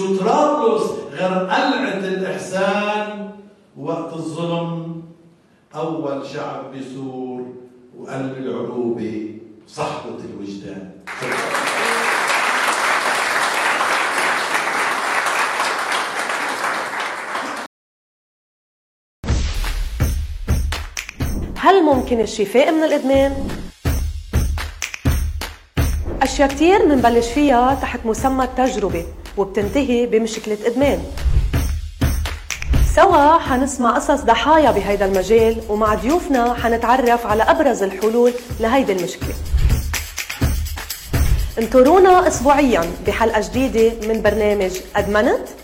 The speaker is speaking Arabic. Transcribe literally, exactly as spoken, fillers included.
طرابلس غير قلعة الإحسان وقت الظلم، أول شعب بيثور وقلب العروبة صحبة الوجدان. هل ممكن الشفاء من الإدمان؟ أشياء كتير منبلش فيها تحت مسمى التجربة وبتنتهي بمشكلة إدمان. سوا حنسمع قصص ضحايا بهيدا المجال، ومع ضيوفنا حنتعرف على أبرز الحلول لهيدي المشكلة. انطرونا أسبوعياً بحلقة جديدة من برنامج أدمنت